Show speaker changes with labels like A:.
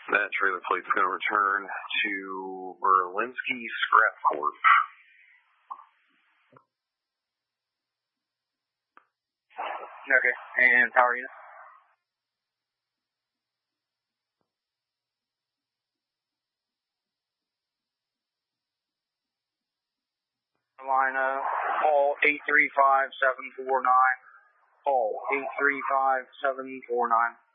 A: That trailer plate's going to return to Berlinski Scrap Corp.
B: Okay, and power unit? Carolina, call 835-749. Call 835-749.